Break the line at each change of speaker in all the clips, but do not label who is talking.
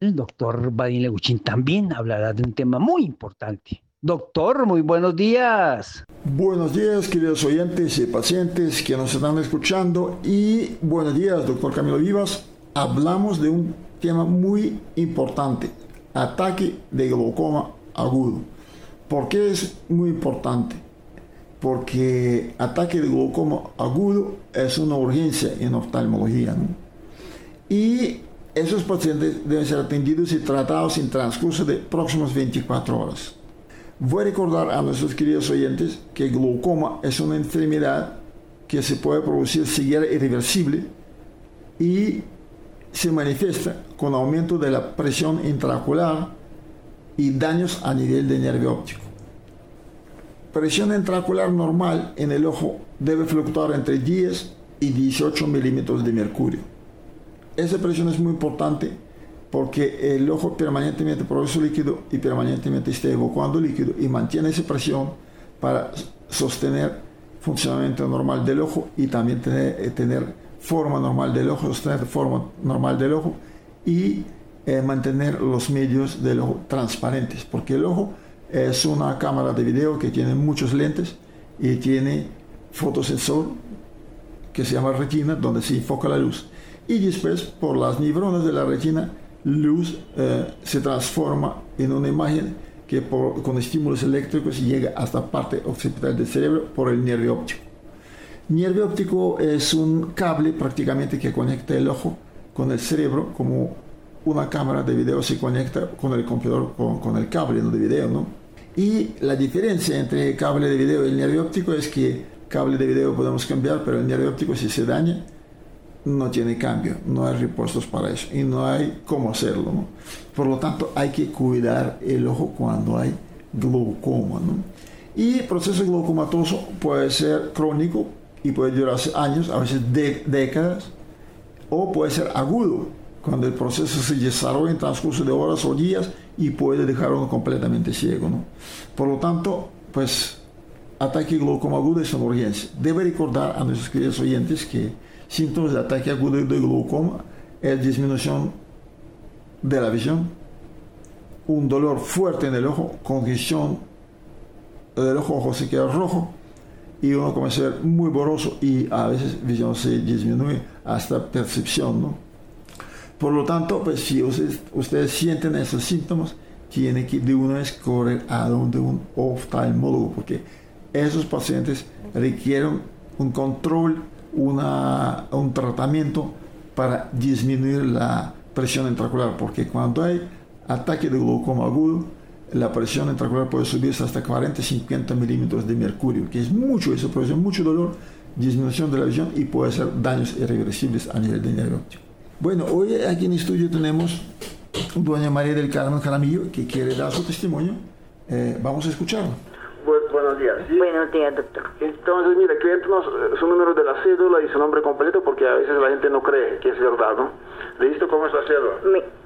el doctor Vadim Leguchín también hablará de un tema muy importante. Doctor, muy buenos días.
Buenos días, queridos oyentes y pacientes que nos están escuchando. Y buenos días, doctor Camilo Vivas. Hablamos de un tema muy importante, ataque de glaucoma agudo. ¿Por qué es muy importante? Porque ataque de glaucoma agudo es una urgencia en oftalmología, ¿no? Y esos pacientes deben ser atendidos y tratados en transcurso de próximas 24 horas. Voy a recordar a nuestros queridos oyentes que el glaucoma es una enfermedad que se puede producir ceguera irreversible y se manifiesta con aumento de la presión intraocular y daños a nivel de nervio óptico. Presión intraocular normal en el ojo debe fluctuar entre 10 y 18 milímetros de mercurio. Esa presión es muy importante porque el ojo permanentemente produce líquido y permanentemente está evacuando líquido y mantiene esa presión para sostener funcionamiento normal del ojo y también tener forma normal del ojo, sostener forma normal del ojo y mantener los medios del ojo transparentes, porque el ojo es una cámara de video que tiene muchos lentes y tiene fotosensor que se llama retina, donde se enfoca la luz. Y después, por las neuronas de la retina, luz se transforma en una imagen que con estímulos eléctricos llega hasta parte occipital del cerebro por el nervio óptico. Nervio óptico es un cable prácticamente que conecta el ojo con el cerebro, como una cámara de video se conecta con el computador, con el cable de video, ¿no? Y la diferencia entre el cable de video y el nervio óptico es que cable de video podemos cambiar, pero el nervio óptico, si se daña, no tiene cambio, no hay repuestos para eso y no hay cómo hacerlo, ¿no? Por lo tanto, hay que cuidar el ojo cuando hay glaucoma, ¿no? Y el proceso glaucomatoso puede ser crónico y puede durar años, a veces décadas, o puede ser agudo, cuando el proceso se desarrolla en transcurso de horas o días y puede dejar uno completamente ciego, ¿no? Por lo tanto, pues, ataque glaucoma agudo es una urgencia. Debe recordar a nuestros queridos oyentes que síntomas de ataque agudo de glaucoma es disminución de la visión, un dolor fuerte en el ojo, congestión del ojo se queda rojo y uno comienza a ser muy borroso y a veces visión se disminuye hasta percepción, ¿no? Por lo tanto, pues si ustedes sienten esos síntomas, tienen que de una vez correr a donde un oftalmólogo, porque esos pacientes requieren un control, un tratamiento para disminuir la presión intraocular, porque cuando hay ataque de glaucoma agudo, la presión intraocular puede subirse hasta 40-50 milímetros de mercurio, que es mucho, eso produce mucho dolor, disminución de la visión y puede ser daños irreversibles a nivel de nervio óptico. Bueno, hoy aquí en el estudio tenemos doña María del Carmen Jaramillo, que quiere dar su testimonio. Vamos a escucharlo.
Buenos días. ¿Sí?
Buenos días, doctor.
Entonces, mira, cuéntanos su número de la cédula y su nombre completo, porque a veces la gente no cree que es verdad, ¿no? ¿Listo? ¿Cómo es la cédula?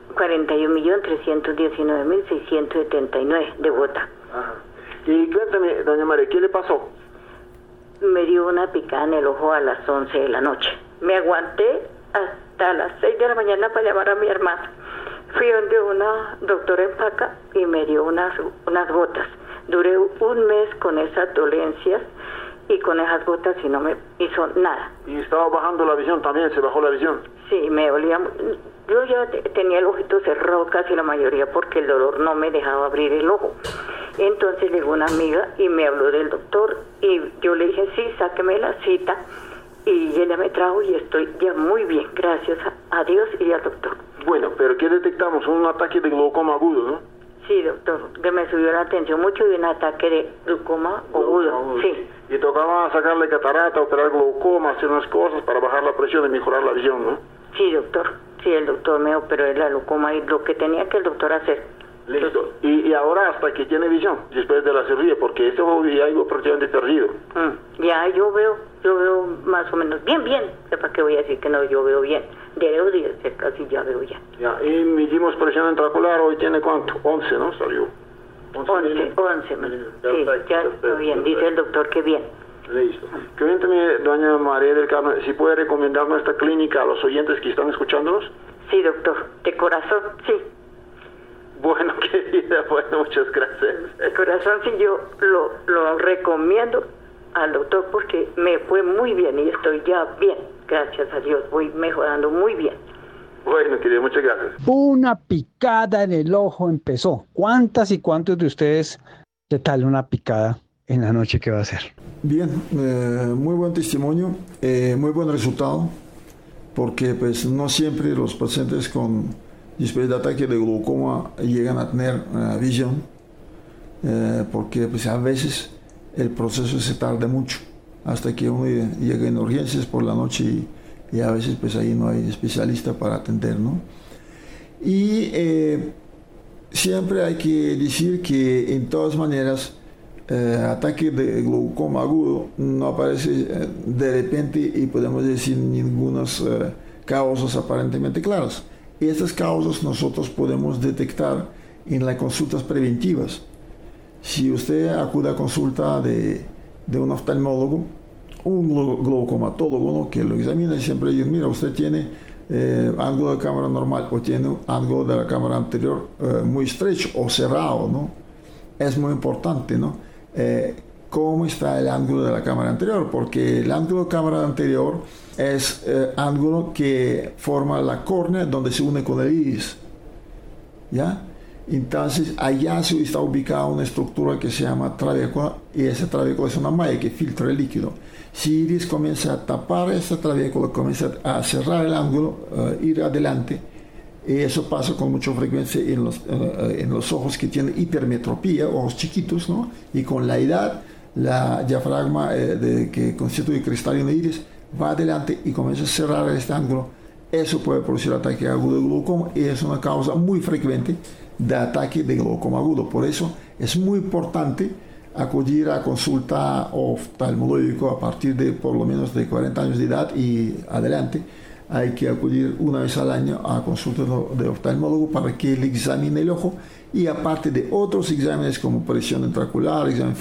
41.319.679 de Bogotá.
Ajá. Y cuéntame, doña María, ¿qué le pasó?
Me dio una picada en el ojo a las 11 de la noche. Me aguanté hasta las 6 de la mañana para llamar a mi hermana. Fui donde una doctora en Paca y me dio unas gotas. Duré un mes con esas dolencias y con esas gotas y no me hizo nada.
¿Y estaba bajando la visión también? ¿Se bajó la visión?
Sí, me dolía. Yo ya tenía el ojito cerrado casi la mayoría porque el dolor no me dejaba abrir el ojo. Entonces llegó una amiga y me habló del doctor y yo le dije, sí, sáqueme la cita. Y ella me trajo y estoy ya muy bien, gracias a Dios y al doctor.
Bueno, pero ¿qué detectamos? Un ataque de glaucoma agudo, ¿no?
Sí, doctor, que me subió la tensión mucho y un ataque de glaucoma agudo, sí.
Y tocaba sacarle catarata, operar glaucoma, hacer unas cosas para bajar la presión y mejorar la visión, ¿no?
Sí, doctor, sí, el doctor me operó el glaucoma y lo que tenía que el doctor hacer.
Listo. Y ahora hasta que tiene visión, después de la cirugía, porque este ojo ya algo prácticamente perdido.
Ya, yo veo más o menos bien, ¿para qué voy a decir que no? Yo veo bien. De días casi ya veo ya.
Ya, y midimos presión intraocular, hoy tiene ¿cuánto? 11, ¿no? Salió.
11, sí, ya está bien, dice el doctor que bien.
Listo. Cuénteme, doña María del Carmen, si puede recomendar nuestra clínica a los oyentes que están escuchándonos.
Sí, doctor, de corazón, sí.
Bueno, querida, bueno, muchas gracias.
El corazón, sí, yo lo recomiendo al doctor porque me fue muy bien y estoy ya bien, gracias a Dios, voy mejorando muy bien.
Bueno, querida, muchas gracias.
Una picada en el ojo empezó. ¿Cuántas y cuántos de ustedes qué tal una picada en la noche que va a ser?
Bien, muy buen testimonio, muy buen resultado, porque pues no siempre los pacientes después de ataque de glaucoma llegan a tener visión, porque pues a veces el proceso se tarda mucho hasta que uno llega en urgencias por la noche y a veces pues ahí no hay especialista para atender, ¿no? Y siempre hay que decir que en todas maneras ataque de glaucoma agudo no aparece de repente y podemos decir ningunas causas aparentemente claras. Estas causas nosotros podemos detectar en las consultas preventivas. Si usted acude a consulta de un oftalmólogo, un glaucomatólogo, ¿no?, que lo examina y siempre dice, mira, usted tiene ángulo de cámara normal o tiene un ángulo de la cámara anterior muy estrecho o cerrado, ¿no? Es muy importante, ¿no? Cómo está el ángulo de la cámara anterior, porque el ángulo de cámara anterior es ángulo que forma la córnea donde se une con el iris, ¿ya? Entonces allá está ubicada una estructura que se llama trabécula y esa trabécula es una malla que filtra el líquido. Si iris comienza a tapar esa trabécula, comienza a cerrar el ángulo, ir adelante, y eso pasa con mucha frecuencia en los ojos que tienen hipermetropía, ojos chiquitos, ¿no? Y con la edad, la diafragma que constituye cristalino iris va adelante y comienza a cerrar este ángulo. Eso puede producir ataque agudo de glaucoma y es una causa muy frecuente de ataque de glaucoma agudo. Por eso es muy importante acudir a consulta oftalmológica a partir de por lo menos de 40 años de edad y adelante. Hay que acudir una vez al año a consulta de oftalmólogo para que le examine el ojo y aparte de otros exámenes como presión intraocular, examen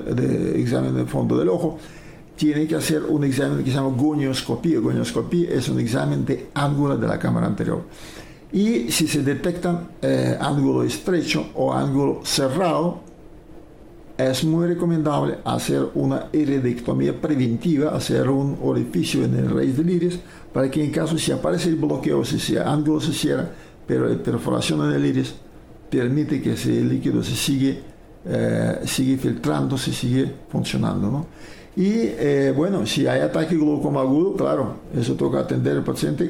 de fondo del ojo, tiene que hacer un examen que se llama gonioscopía. Gonioscopía es un examen de ángulo de la cámara anterior. Y si se detectan ángulo estrecho o ángulo cerrado, es muy recomendable hacer una iridectomía preventiva, hacer un orificio en el raíz del iris, para que en caso si aparece el bloqueo, si el ángulo se cierra, pero la perforación en el iris permite que ese líquido se sigue filtrando, se sigue funcionando, ¿no? Y bueno, si hay ataque glaucoma agudo, claro, eso toca atender al paciente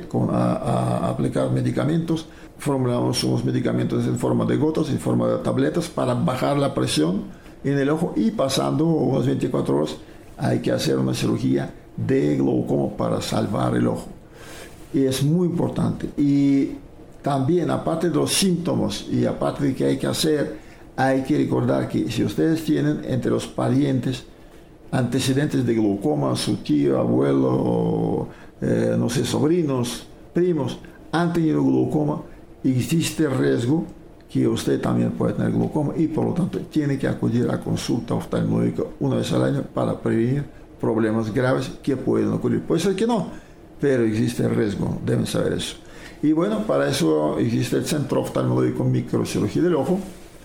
a aplicar medicamentos. Formulamos unos medicamentos en forma de gotas, en forma de tabletas para bajar la presión en el ojo y pasando unas 24 horas hay que hacer una cirugía de glaucoma para salvar el ojo. Y es muy importante. Y también, aparte de los síntomas y aparte de que hay que hacer, hay que recordar que si ustedes tienen entre los parientes antecedentes de glaucoma, su tío, abuelo, no sé, sobrinos, primos, han tenido glaucoma, existe riesgo que usted también puede tener glaucoma y por lo tanto tiene que acudir a consulta oftalmológica una vez al año para prevenir problemas graves que pueden ocurrir. Puede ser que no, pero existe riesgo, deben saber eso. Y bueno, para eso existe el Centro Oftalmológico Microcirugía del Ojo.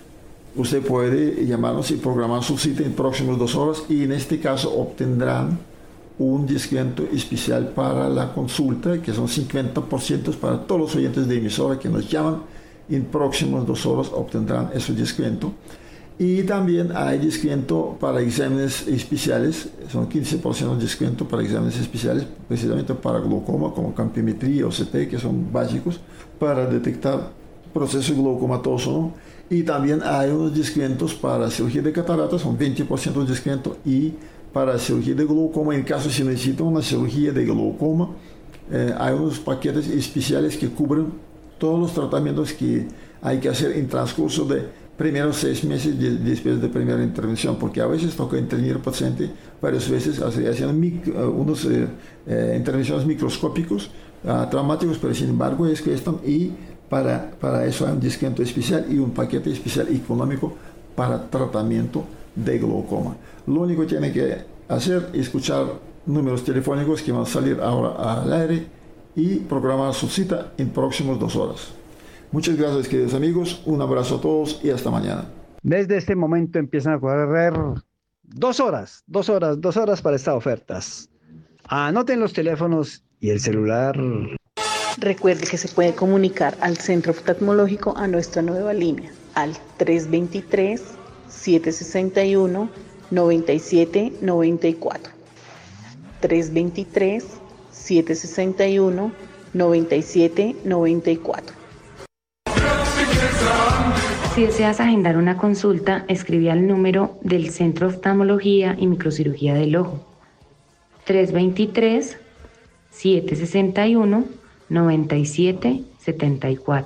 Usted puede llamarnos y programar su cita en próximas 2 horas y en este caso obtendrán un descuento especial para la consulta, que son 50% para todos los oyentes de emisora que nos llaman. En próximas 2 horas obtendrán ese descuento. Y también hay descuento para exámenes especiales, son 15% de descuento para exámenes especiales, precisamente para glaucoma, como campimetría o CT, que son básicos, para detectar proceso glaucomatoso, ¿no? Y también hay unos descuentos para cirugía de cataratas, son 20% de descuento, y para cirugía de glaucoma, en caso si necesitan una cirugía de glaucoma, hay unos paquetes especiales que cubren todos los tratamientos que hay que hacer en transcurso de primeros 6 meses después de primera intervención, porque a veces toca intervenir al paciente varias veces haciendo unas intervenciones microscópicos, traumáticos, pero sin embargo es que están y para eso hay un descuento especial y un paquete especial económico para tratamiento de glaucoma. Lo único que tiene que hacer es escuchar números telefónicos que van a salir ahora al aire y programar su cita en próximas 2 horas. Muchas gracias, queridos amigos. Un abrazo a todos y hasta mañana.
Desde este momento empiezan a correr 2 horas, 2 horas, 2 horas para estas ofertas. Anoten los teléfonos y el celular.
Recuerde que se puede comunicar al Centro Oftalmológico a nuestra nueva línea al 323-761-9794. 323-761-9794.
Si deseas agendar una consulta, escribe al número del Centro de Oftalmología y Microcirugía del Ojo. 323-761-9774.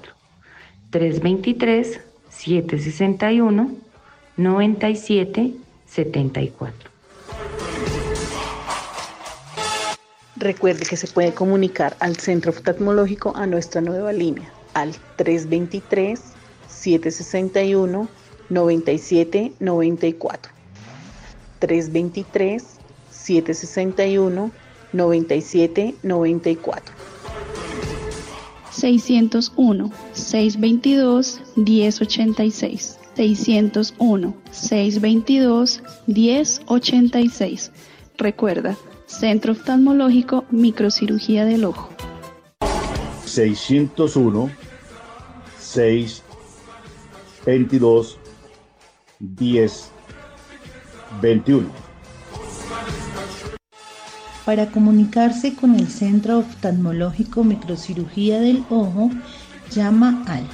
323-761-9774.
Recuerde que se puede comunicar al Centro Oftalmológico a nuestra nueva línea al 323-761-9794. 323-761-9794.
601-622-1086. 601-622-1086. Recuerda, Centro Oftalmológico Microcirugía del Ojo.
601-622-1021.
Para comunicarse con el Centro Oftalmológico Microcirugía del Ojo, llama al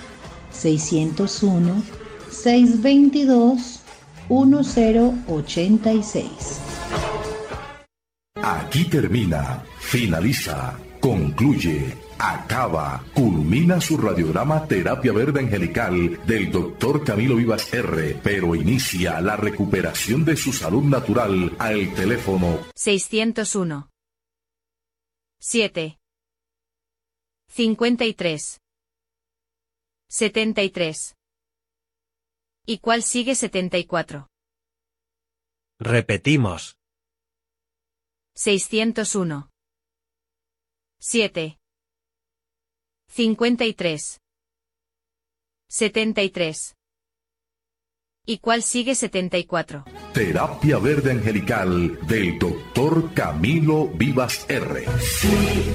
601-622-1086.
Aquí termina, finaliza, concluye, acaba, culmina su radiograma Terapia Verde Angelical del Dr. Camilo Vivas R., pero inicia la recuperación de su salud natural al teléfono
601 7 53 73. ¿Y cuál sigue 74?
Repetimos.
601 7 53 73. ¿Y cuál sigue 74?
Terapia Verde Angelical del Dr. Camilo Vivas R.